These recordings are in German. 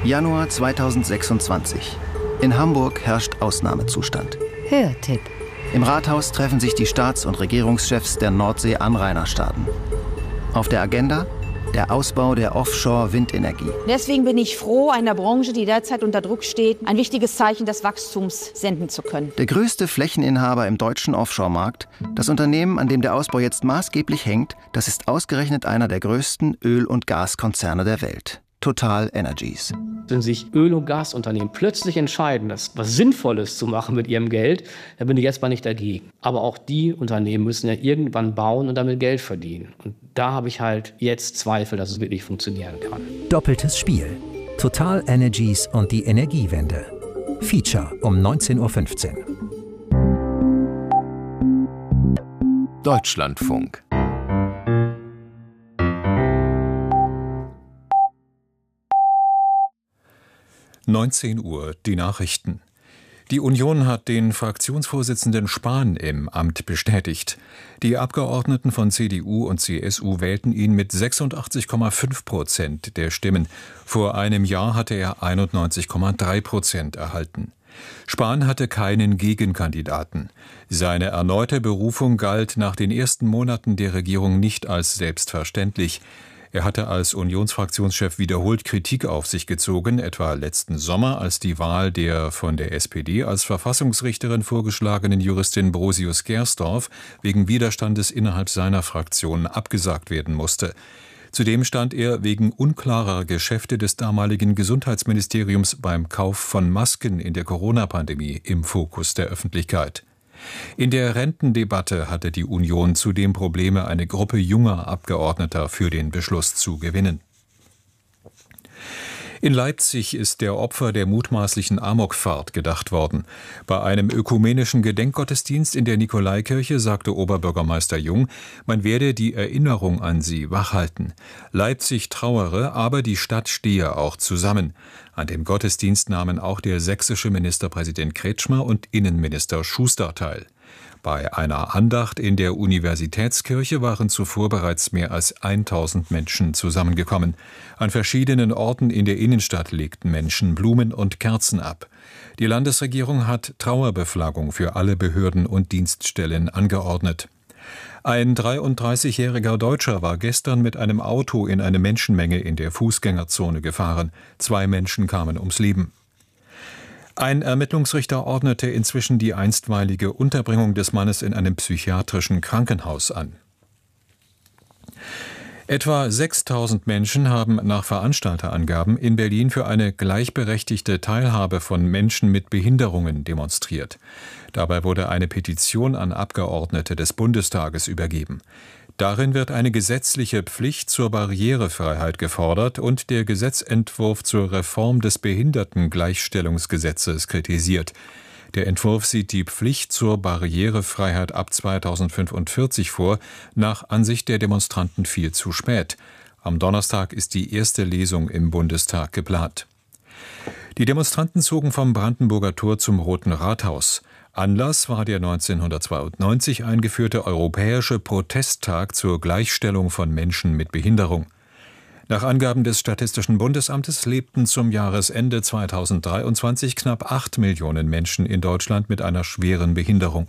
Januar 2026. In Hamburg herrscht Ausnahmezustand. Hörtipp. Im Rathaus treffen sich die Staats- und Regierungschefs der Nordsee-Anrainerstaaten. Auf der Agenda der Ausbau der Offshore-Windenergie. Deswegen bin ich froh, einer Branche, die derzeit unter Druck steht, ein wichtiges Zeichen des Wachstums senden zu können. Der größte Flächeninhaber im deutschen Offshore-Markt, das Unternehmen, an dem der Ausbau jetzt maßgeblich hängt, das ist ausgerechnet einer der größten Öl- und Gaskonzerne der Welt. Total Energies. Wenn sich Öl- und Gasunternehmen plötzlich entscheiden, das was Sinnvolles zu machen mit ihrem Geld, dann bin ich jetzt mal nicht dagegen. Aber auch die Unternehmen müssen ja irgendwann bauen und damit Geld verdienen. Und da habe ich halt jetzt Zweifel, dass es wirklich funktionieren kann. Doppeltes Spiel. Total Energies und die Energiewende. Feature um 19:15 Uhr. Deutschlandfunk. Uhr, die Nachrichten. Die Union hat den Fraktionsvorsitzenden Spahn im Amt bestätigt. Die Abgeordneten von CDU und CSU wählten ihn mit 86,5% der Stimmen. Vor einem Jahr hatte er 91,3% erhalten. Spahn hatte keinen Gegenkandidaten. Seine erneute Berufung galt nach den ersten Monaten der Regierung nicht als selbstverständlich. Er hatte als Unionsfraktionschef wiederholt Kritik auf sich gezogen, etwa letzten Sommer, als die Wahl der von der SPD als Verfassungsrichterin vorgeschlagenen Juristin Brosius-Gersdorf wegen Widerstandes innerhalb seiner Fraktion abgesagt werden musste. Zudem stand er wegen unklarer Geschäfte des damaligen Gesundheitsministeriums beim Kauf von Masken in der Corona-Pandemie im Fokus der Öffentlichkeit. In der Rentendebatte hatte die Union zudem Probleme, eine Gruppe junger Abgeordneter für den Beschluss zu gewinnen. In Leipzig ist der Opfer der mutmaßlichen Amokfahrt gedacht worden. Bei einem ökumenischen Gedenkgottesdienst in der Nikolaikirche sagte Oberbürgermeister Jung, man werde die Erinnerung an sie wachhalten. Leipzig trauere, aber die Stadt stehe auch zusammen. An dem Gottesdienst nahmen auch der sächsische Ministerpräsident Kretschmer und Innenminister Schuster teil. Bei einer Andacht in der Universitätskirche waren zuvor bereits mehr als 1000 Menschen zusammengekommen. An verschiedenen Orten in der Innenstadt legten Menschen Blumen und Kerzen ab. Die Landesregierung hat Trauerbeflaggung für alle Behörden und Dienststellen angeordnet. Ein 33-jähriger Deutscher war gestern mit einem Auto in eine Menschenmenge in der Fußgängerzone gefahren. 2 Menschen kamen ums Leben. Ein Ermittlungsrichter ordnete inzwischen die einstweilige Unterbringung des Mannes in einem psychiatrischen Krankenhaus an. Etwa 6000 Menschen haben nach Veranstalterangaben in Berlin für eine gleichberechtigte Teilhabe von Menschen mit Behinderungen demonstriert. Dabei wurde eine Petition an Abgeordnete des Bundestages übergeben. Darin wird eine gesetzliche Pflicht zur Barrierefreiheit gefordert und der Gesetzentwurf zur Reform des Behindertengleichstellungsgesetzes kritisiert. Der Entwurf sieht die Pflicht zur Barrierefreiheit ab 2045 vor, nach Ansicht der Demonstranten viel zu spät. Am Donnerstag ist die erste Lesung im Bundestag geplant. Die Demonstranten zogen vom Brandenburger Tor zum Roten Rathaus. Anlass war der 1992 eingeführte Europäische Protesttag zur Gleichstellung von Menschen mit Behinderung. Nach Angaben des Statistischen Bundesamtes lebten zum Jahresende 2023 knapp 8 Millionen Menschen in Deutschland mit einer schweren Behinderung.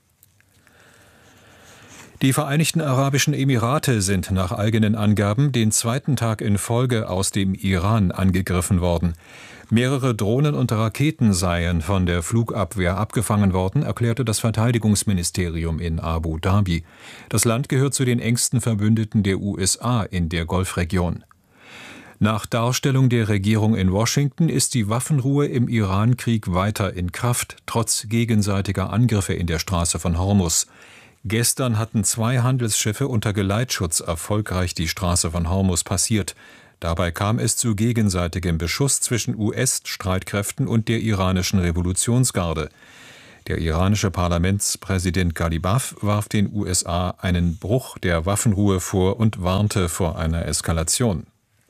Die Vereinigten Arabischen Emirate sind nach eigenen Angaben den zweiten Tag in Folge aus dem Iran angegriffen worden. Mehrere Drohnen und Raketen seien von der Flugabwehr abgefangen worden, erklärte das Verteidigungsministerium in Abu Dhabi. Das Land gehört zu den engsten Verbündeten der USA in der Golfregion. Nach Darstellung der Regierung in Washington ist die Waffenruhe im Iran-Krieg weiter in Kraft, trotz gegenseitiger Angriffe in der Straße von Hormuz. Gestern hatten 2 Handelsschiffe unter Geleitschutz erfolgreich die Straße von Hormuz passiert. Dabei kam es zu gegenseitigem Beschuss zwischen US-Streitkräften und der iranischen Revolutionsgarde. Der iranische Parlamentspräsident Ghalibaf warf den USA einen Bruch der Waffenruhe vor und warnte vor einer Eskalation.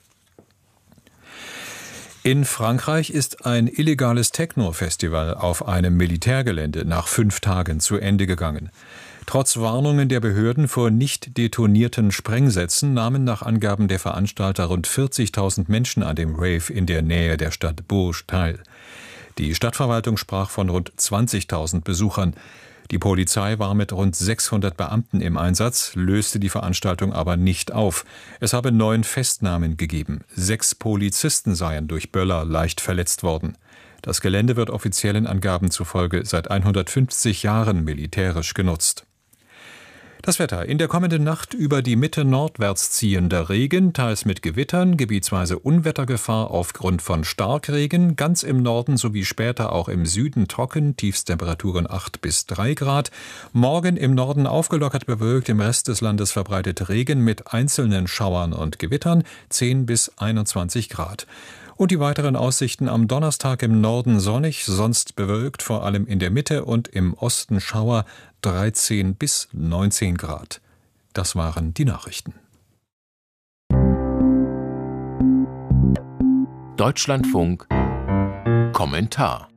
In Frankreich ist ein illegales Techno-Festival auf einem Militärgelände nach 5 Tagen zu Ende gegangen. Trotz Warnungen der Behörden vor nicht detonierten Sprengsätzen nahmen nach Angaben der Veranstalter rund 40.000 Menschen an dem Rave in der Nähe der Stadt Bourges teil. Die Stadtverwaltung sprach von rund 20.000 Besuchern. Die Polizei war mit rund 600 Beamten im Einsatz, löste die Veranstaltung aber nicht auf. Es habe 9 Festnahmen gegeben. 6 Polizisten seien durch Böller leicht verletzt worden. Das Gelände wird offiziellen Angaben zufolge seit 150 Jahren militärisch genutzt. Das Wetter: In der kommenden Nacht über die Mitte nordwärts ziehender Regen, teils mit Gewittern, gebietsweise Unwettergefahr aufgrund von Starkregen, ganz im Norden sowie später auch im Süden trocken, Tiefstemperaturen 8 bis 3 Grad. Morgen im Norden aufgelockert bewölkt, im Rest des Landes verbreitet Regen mit einzelnen Schauern und Gewittern, 10 bis 21 Grad. Und die weiteren Aussichten: am Donnerstag im Norden sonnig, sonst bewölkt, vor allem in der Mitte und im Osten Schauer, 13 bis 19 Grad. Das waren die Nachrichten. Deutschlandfunk Kommentar.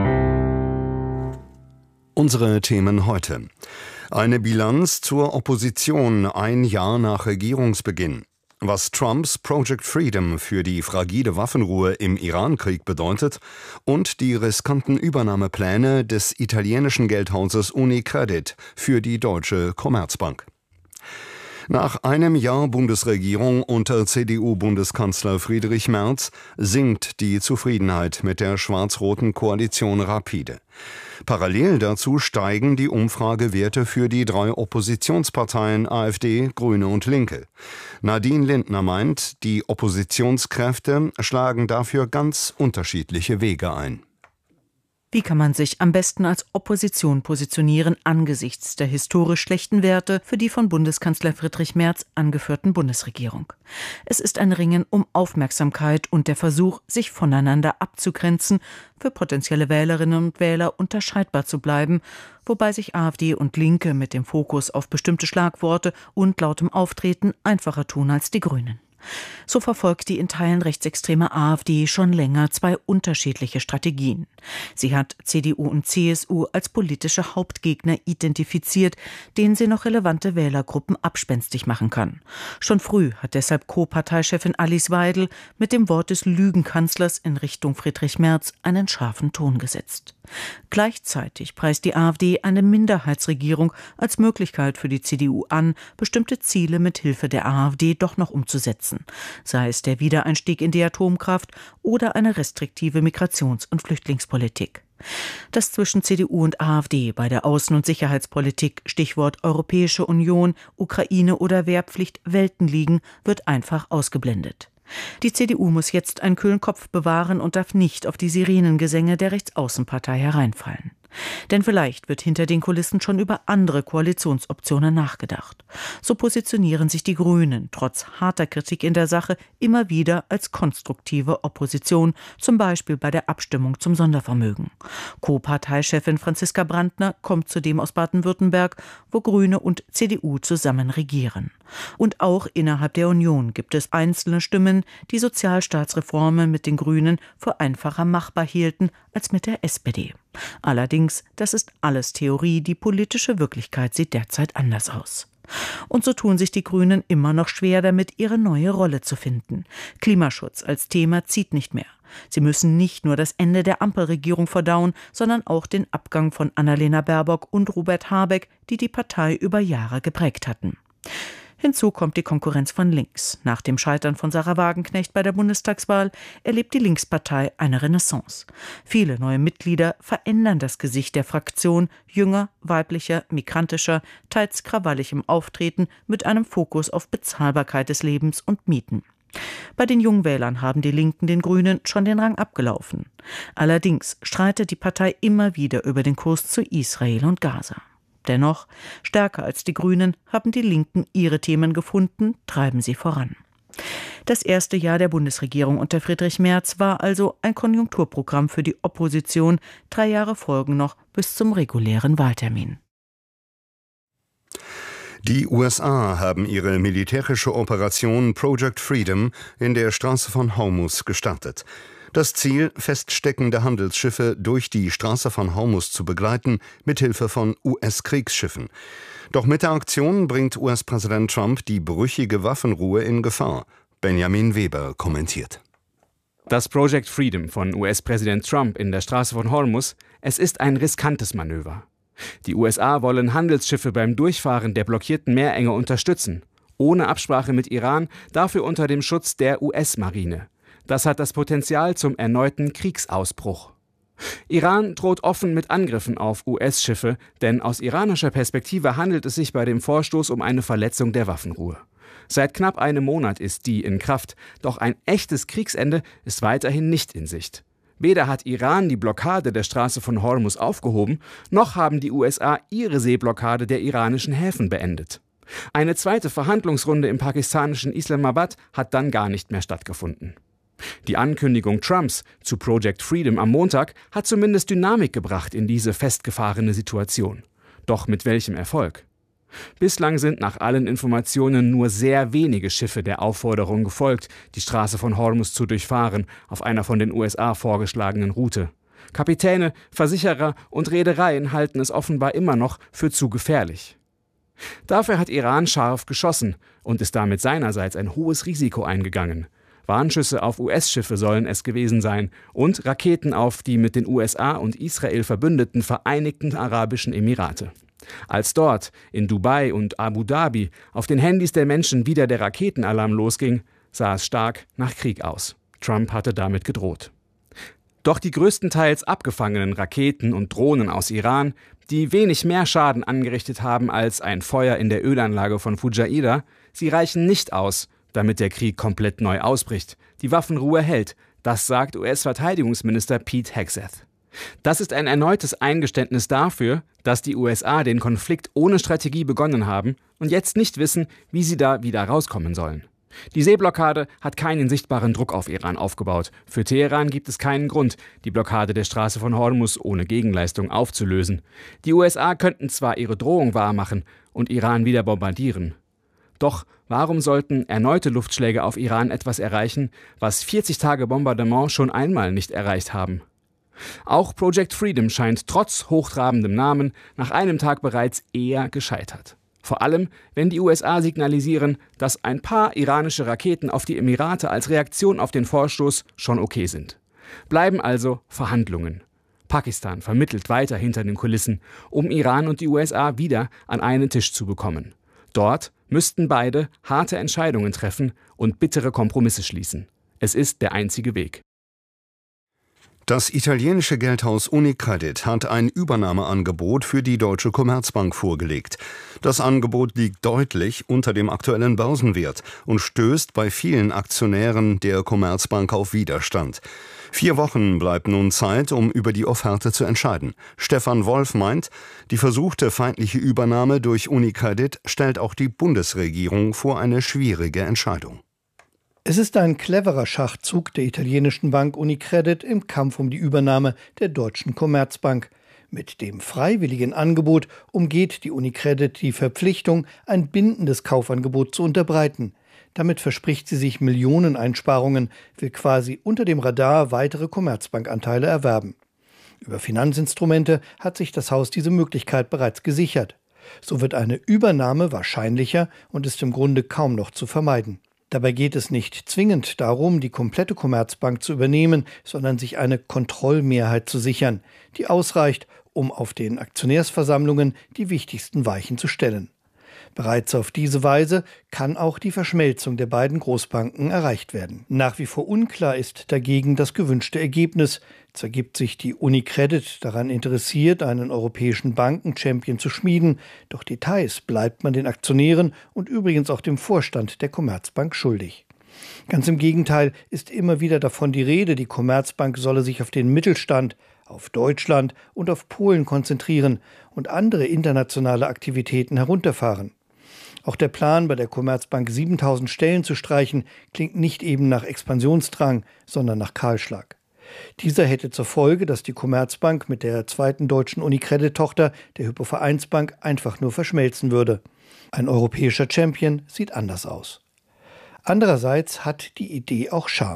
Unsere Themen heute: Eine Bilanz zur Opposition ein Jahr nach Regierungsbeginn. Was Trumps Project Freedom für die fragile Waffenruhe im Iran-Krieg bedeutet und die riskanten Übernahmepläne des italienischen Geldhauses Unicredit für die Deutsche Commerzbank. Nach einem Jahr Bundesregierung unter CDU-Bundeskanzler Friedrich Merz sinkt die Zufriedenheit mit der schwarz-roten Koalition rapide. Parallel dazu steigen die Umfragewerte für die 3 Oppositionsparteien AfD, Grüne und Linke. Nadine Lindner meint, die Oppositionskräfte schlagen dafür ganz unterschiedliche Wege ein. Wie kann man sich am besten als Opposition positionieren angesichts der historisch schlechten Werte für die von Bundeskanzler Friedrich Merz angeführten Bundesregierung? Es ist ein Ringen um Aufmerksamkeit und der Versuch, sich voneinander abzugrenzen, für potenzielle Wählerinnen und Wähler unterscheidbar zu bleiben, wobei sich AfD und Linke mit dem Fokus auf bestimmte Schlagworte und lautem Auftreten einfacher tun als die Grünen. So verfolgt die in Teilen rechtsextreme AfD schon länger 2 unterschiedliche Strategien. Sie hat CDU und CSU als politische Hauptgegner identifiziert, denen sie noch relevante Wählergruppen abspenstig machen kann. Schon früh hat deshalb Co-Parteichefin Alice Weidel mit dem Wort des Lügenkanzlers in Richtung Friedrich Merz einen scharfen Ton gesetzt. Gleichzeitig preist die AfD eine Minderheitsregierung als Möglichkeit für die CDU an, bestimmte Ziele mit Hilfe der AfD doch noch umzusetzen, sei es der Wiedereinstieg in die Atomkraft oder eine restriktive Migrations- und Flüchtlingspolitik. Dass zwischen CDU und AfD bei der Außen- und Sicherheitspolitik, Stichwort Europäische Union, Ukraine oder Wehrpflicht, Welten liegen, wird einfach ausgeblendet. Die CDU muss jetzt einen kühlen Kopf bewahren und darf nicht auf die Sirenengesänge der Rechtsaußenpartei hereinfallen. Denn vielleicht wird hinter den Kulissen schon über andere Koalitionsoptionen nachgedacht. So positionieren sich die Grünen trotz harter Kritik in der Sache immer wieder als konstruktive Opposition, zum Beispiel bei der Abstimmung zum Sondervermögen. Co-Parteichefin Franziska Brandner kommt zudem aus Baden-Württemberg, wo Grüne und CDU zusammen regieren. Und auch innerhalb der Union gibt es einzelne Stimmen, die Sozialstaatsreformen mit den Grünen für einfacher machbar hielten als mit der SPD. Allerdings, das ist alles Theorie, die politische Wirklichkeit sieht derzeit anders aus. Und so tun sich die Grünen immer noch schwer damit, ihre neue Rolle zu finden. Klimaschutz als Thema zieht nicht mehr. Sie müssen nicht nur das Ende der Ampelregierung verdauen, sondern auch den Abgang von Annalena Baerbock und Robert Habeck, die die Partei über Jahre geprägt hatten. Hinzu kommt die Konkurrenz von links. Nach dem Scheitern von Sarah Wagenknecht bei der Bundestagswahl erlebt die Linkspartei eine Renaissance. Viele neue Mitglieder verändern das Gesicht der Fraktion, jünger, weiblicher, migrantischer, teils krawalligem Auftreten mit einem Fokus auf Bezahlbarkeit des Lebens und Mieten. Bei den Jungwählern haben die Linken den Grünen schon den Rang abgelaufen. Allerdings streitet die Partei immer wieder über den Kurs zu Israel und Gaza. Dennoch, stärker als die Grünen haben die Linken ihre Themen gefunden, treiben sie voran. Das erste Jahr der Bundesregierung unter Friedrich Merz war also ein Konjunkturprogramm für die Opposition. 3 Jahre folgen noch bis zum regulären Wahltermin. Die USA haben ihre militärische Operation Project Freedom in der Straße von Hormuz gestartet. Das Ziel, feststeckende Handelsschiffe durch die Straße von Hormuz zu begleiten, mithilfe von US-Kriegsschiffen. Doch mit der Aktion bringt US-Präsident Trump die brüchige Waffenruhe in Gefahr. Benjamin Weber kommentiert. Das Project Freedom von US-Präsident Trump in der Straße von Hormuz, es ist ein riskantes Manöver. Die USA wollen Handelsschiffe beim Durchfahren der blockierten Meerenge unterstützen. Ohne Absprache mit Iran, dafür unter dem Schutz der US-Marine. Das hat das Potenzial zum erneuten Kriegsausbruch. Iran droht offen mit Angriffen auf US-Schiffe, denn aus iranischer Perspektive handelt es sich bei dem Vorstoß um eine Verletzung der Waffenruhe. Seit knapp einem Monat ist die in Kraft, doch ein echtes Kriegsende ist weiterhin nicht in Sicht. Weder hat Iran die Blockade der Straße von Hormuz aufgehoben, noch haben die USA ihre Seeblockade der iranischen Häfen beendet. Eine zweite Verhandlungsrunde im pakistanischen Islamabad hat dann gar nicht mehr stattgefunden. Die Ankündigung Trumps zu Project Freedom am Montag hat zumindest Dynamik gebracht in diese festgefahrene Situation. Doch mit welchem Erfolg? Bislang sind nach allen Informationen nur sehr wenige Schiffe der Aufforderung gefolgt, die Straße von Hormuz zu durchfahren, auf einer von den USA vorgeschlagenen Route. Kapitäne, Versicherer und Reedereien halten es offenbar immer noch für zu gefährlich. Dafür hat Iran scharf geschossen und ist damit seinerseits ein hohes Risiko eingegangen. Warnschüsse auf US-Schiffe sollen es gewesen sein und Raketen auf die mit den USA und Israel verbündeten Vereinigten Arabischen Emirate. Als dort, in Dubai und Abu Dhabi, auf den Handys der Menschen wieder der Raketenalarm losging, sah es stark nach Krieg aus. Trump hatte damit gedroht. Doch die größtenteils abgefangenen Raketen und Drohnen aus Iran, die wenig mehr Schaden angerichtet haben als ein Feuer in der Ölanlage von Fujairah, sie reichen nicht aus, damit der Krieg komplett neu ausbricht. Die Waffenruhe hält, das sagt US-Verteidigungsminister Pete Hegseth. Das ist ein erneutes Eingeständnis dafür, dass die USA den Konflikt ohne Strategie begonnen haben und jetzt nicht wissen, wie sie da wieder rauskommen sollen. Die Seeblockade hat keinen sichtbaren Druck auf Iran aufgebaut. Für Teheran gibt es keinen Grund, die Blockade der Straße von Hormuz ohne Gegenleistung aufzulösen. Die USA könnten zwar ihre Drohung wahrmachen und Iran wieder bombardieren. Doch warum sollten erneute Luftschläge auf Iran etwas erreichen, was 40 Tage Bombardement schon einmal nicht erreicht haben? Auch Project Freedom scheint trotz hochtrabendem Namen nach einem Tag bereits eher gescheitert. Vor allem, wenn die USA signalisieren, dass ein paar iranische Raketen auf die Emirate als Reaktion auf den Vorstoß schon okay sind. Bleiben also Verhandlungen. Pakistan vermittelt weiter hinter den Kulissen, um Iran und die USA wieder an einen Tisch zu bekommen. Dort müssten beide harte Entscheidungen treffen und bittere Kompromisse schließen. Es ist der einzige Weg. Das italienische Geldhaus Unicredit hat ein Übernahmeangebot für die Deutsche Commerzbank vorgelegt. Das Angebot liegt deutlich unter dem aktuellen Börsenwert und stößt bei vielen Aktionären der Commerzbank auf Widerstand. 4 Wochen bleibt nun Zeit, um über die Offerte zu entscheiden. Stefan Wolf meint, die versuchte feindliche Übernahme durch Unicredit stellt auch die Bundesregierung vor eine schwierige Entscheidung. Es ist ein cleverer Schachzug der italienischen Bank Unicredit im Kampf um die Übernahme der Deutschen Commerzbank. Mit dem freiwilligen Angebot umgeht die Unicredit die Verpflichtung, ein bindendes Kaufangebot zu unterbreiten. Damit verspricht sie sich Millioneneinsparungen, will quasi unter dem Radar weitere Commerzbankanteile erwerben. Über Finanzinstrumente hat sich das Haus diese Möglichkeit bereits gesichert. So wird eine Übernahme wahrscheinlicher und ist im Grunde kaum noch zu vermeiden. Dabei geht es nicht zwingend darum, die komplette Commerzbank zu übernehmen, sondern sich eine Kontrollmehrheit zu sichern, die ausreicht, um auf den Aktionärsversammlungen die wichtigsten Weichen zu stellen. Bereits auf diese Weise kann auch die Verschmelzung der beiden Großbanken erreicht werden. Nach wie vor unklar ist dagegen das gewünschte Ergebnis. Zwar gibt sich die Unicredit daran interessiert, einen europäischen Banken-Champion zu schmieden, doch Details bleibt man den Aktionären und übrigens auch dem Vorstand der Commerzbank schuldig. Ganz im Gegenteil ist immer wieder davon die Rede, die Commerzbank solle sich auf den Mittelstand, auf Deutschland und auf Polen konzentrieren und andere internationale Aktivitäten herunterfahren. Auch der Plan, bei der Commerzbank 7.000 Stellen zu streichen, klingt nicht eben nach Expansionsdrang, sondern nach Kahlschlag. Dieser hätte zur Folge, dass die Commerzbank mit der zweiten deutschen Unicredit-Tochter, der Hypo-Vereinsbank, einfach nur verschmelzen würde. Ein europäischer Champion sieht anders aus. Andererseits hat die Idee auch Charme.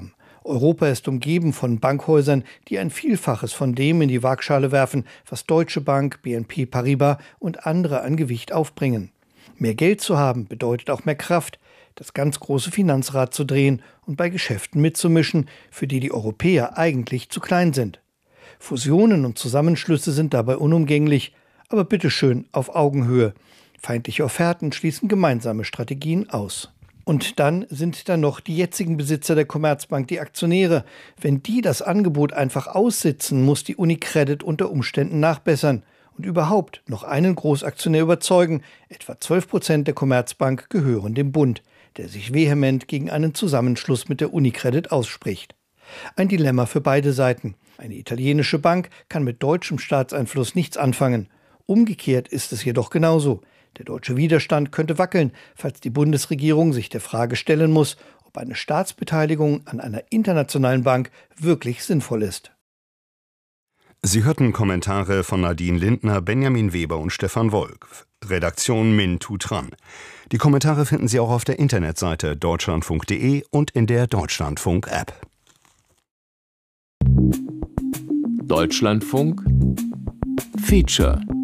Europa ist umgeben von Bankhäusern, die ein Vielfaches von dem in die Waagschale werfen, was Deutsche Bank, BNP Paribas und andere an Gewicht aufbringen. Mehr Geld zu haben bedeutet auch mehr Kraft, das ganz große Finanzrad zu drehen und bei Geschäften mitzumischen, für die die Europäer eigentlich zu klein sind. Fusionen und Zusammenschlüsse sind dabei unumgänglich, aber bitteschön auf Augenhöhe. Feindliche Offerten schließen gemeinsame Strategien aus. Und dann sind da noch die jetzigen Besitzer der Commerzbank, die Aktionäre. Wenn die das Angebot einfach aussitzen, muss die UniCredit unter Umständen nachbessern und überhaupt noch einen Großaktionär überzeugen. Etwa 12% der Commerzbank gehören dem Bund, der sich vehement gegen einen Zusammenschluss mit der UniCredit ausspricht. Ein Dilemma für beide Seiten. Eine italienische Bank kann mit deutschem Staatseinfluss nichts anfangen. Umgekehrt ist es jedoch genauso. Der deutsche Widerstand könnte wackeln, falls die Bundesregierung sich der Frage stellen muss, ob eine Staatsbeteiligung an einer internationalen Bank wirklich sinnvoll ist. Sie hörten Kommentare von Nadine Lindner, Benjamin Weber und Stefan Wolf. Redaktion Min Tu Tran. Die Kommentare finden Sie auch auf der Internetseite deutschlandfunk.de und in der Deutschlandfunk-App. Deutschlandfunk Feature